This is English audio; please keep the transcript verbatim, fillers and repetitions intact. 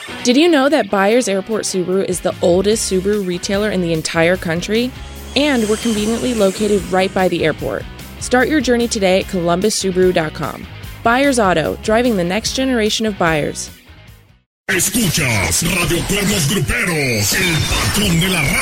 Did you know that Byers Airport Subaru is the oldest Subaru retailer in the entire country? And we're conveniently located right by the airport. Start your journey today at columbus subaru dot com. Byers Auto, driving the next generation of buyers. Escuchas Radio Cuernos Gruperos, el patrón de la radio.